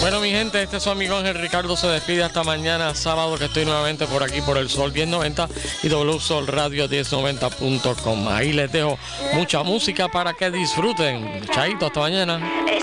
Bueno, mi gente, este es su amigo Ángel Ricardo, se despide hasta mañana sábado, que estoy nuevamente por aquí por el Sol 1090 y WSolRadio1090.com. Ahí les dejo mucha música para que disfruten. Chaito, hasta mañana.